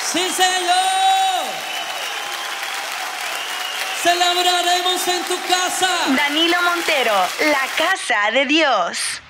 Sí, Señor. Celebraremos en tu casa. Danilo Montero, la casa de Dios.